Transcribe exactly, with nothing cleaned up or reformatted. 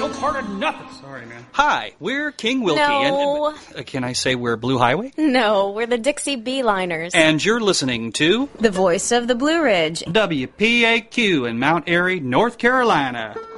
no part of nothing. Sorry, man. Hi, we're King Wilkie. No. And, uh, can I say we're Blue Highway? No, we're the Dixie Beeliners. And you're listening to the voice of the Blue Ridge. W P A Q in Mount Airy, North Carolina.